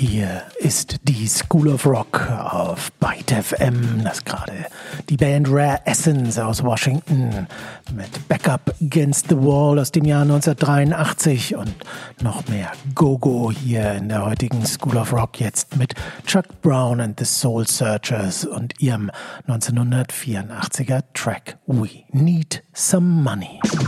Hier ist die School of Rock auf Byte FM. Das ist gerade die Band Rare Essence aus Washington mit Backup Against the Wall aus dem Jahr 1983 und noch mehr Go-Go hier in der heutigen School of Rock, jetzt mit Chuck Brown and the Soul Searchers und ihrem 1984er Track We Need Some Money.